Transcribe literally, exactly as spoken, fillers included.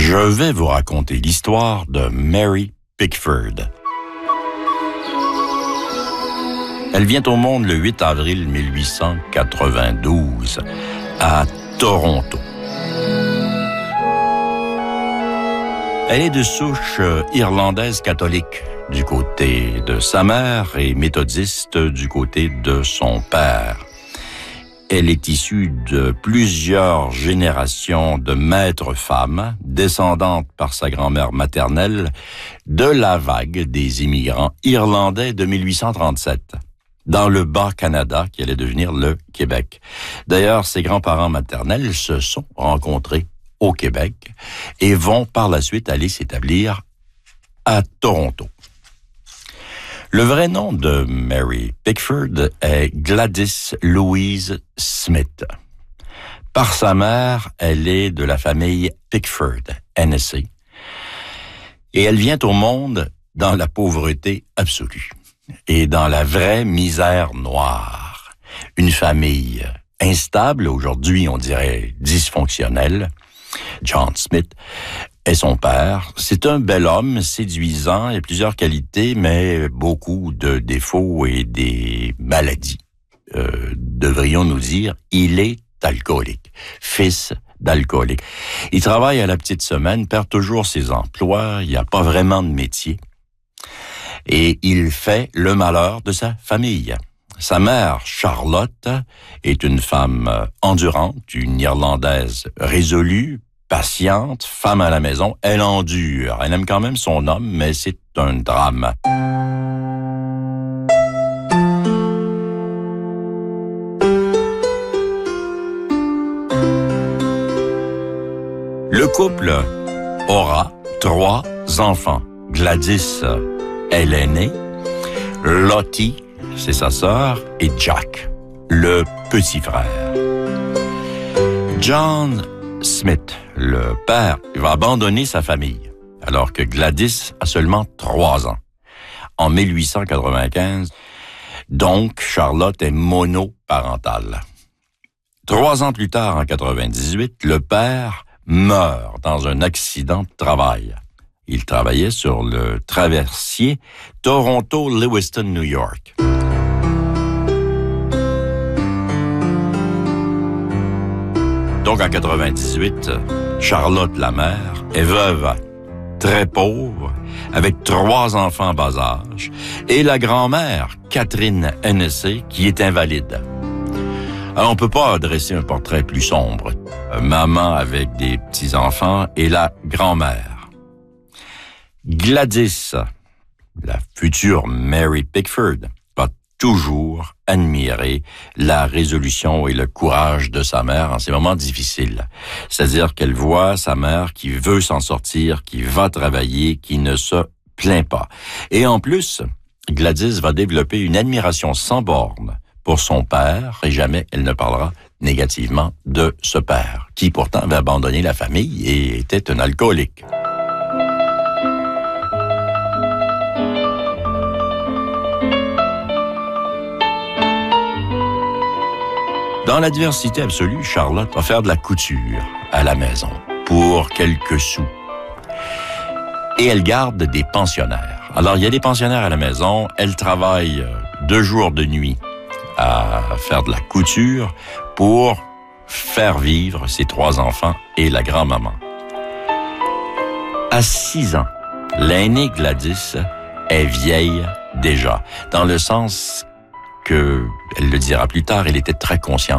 Je vais vous raconter l'histoire de Mary Pickford. Elle vient au monde le huit avril mille huit cent quatre-vingt-douze à Toronto. Elle est de souche irlandaise catholique du côté de sa mère et méthodiste du côté de son père. Elle est issue de plusieurs générations de maîtres femmes, descendantes par sa grand-mère maternelle de la vague des immigrants irlandais de mille huit cent trente-sept, dans le Bas-Canada qui allait devenir le Québec. D'ailleurs, ses grands-parents maternels se sont rencontrés au Québec et vont par la suite aller s'établir à Toronto. Le vrai nom de Mary Pickford est Gladys Louise Smith. Par sa mère, elle est de la famille Pickford, Hennessy, et elle vient au monde dans la pauvreté absolue et dans la vraie misère noire. Une famille instable, aujourd'hui on dirait dysfonctionnelle. John Smith est son père. C'est un bel homme, séduisant et plusieurs qualités, mais beaucoup de défauts et des maladies. Euh, devrions-nous dire, il est alcoolique, fils d'alcoolique. Il travaille à la petite semaine, perd toujours ses emplois, il n'y a pas vraiment de métier. Et il fait le malheur de sa famille. Sa mère, Charlotte, est une femme endurante, une Irlandaise résolue, patiente, femme à la maison. Elle endure. Elle aime quand même son homme, mais c'est un drame. Le couple aura trois enfants. Gladys est l'aînée, Lottie, c'est sa sœur, et Jack, le petit frère. John Smith, le père, va abandonner sa famille, alors que Gladys a seulement trois ans. En mille huit cent quatre-vingt-quinze, donc Charlotte est monoparentale. Trois ans plus tard, en quatre-vingt-dix-huit, le père meurt dans un accident de travail. Il travaillait sur le traversier Toronto-Lewiston, New York. Donc, en quatre-vingt-dix-huit, Charlotte, la mère, est veuve, très pauvre, avec trois enfants en bas âge, et la grand-mère, Catherine Hennessy, qui est invalide. Alors, on peut pas dresser un portrait plus sombre. Maman avec des petits-enfants et la grand-mère. Gladys, la future Mary Pickford, va toujours admirer la résolution et le courage de sa mère en ces moments difficiles. C'est-à-dire qu'elle voit sa mère qui veut s'en sortir, qui va travailler, qui ne se plaint pas. Et en plus, Gladys va développer une admiration sans borne pour son père, et jamais elle ne parlera négativement de ce père, qui pourtant avait abandonné la famille et était un alcoolique. Dans l'adversité absolue, Charlotte va faire de la couture à la maison pour quelques sous. Et elle garde des pensionnaires. Alors, il y a des pensionnaires à la maison. Elle travaille deux jours de nuit à faire de la couture pour faire vivre ses trois enfants et la grand-maman. À six ans, l'aînée Gladys est vieille déjà, dans le sens que, elle le dira plus tard, elle était très consciente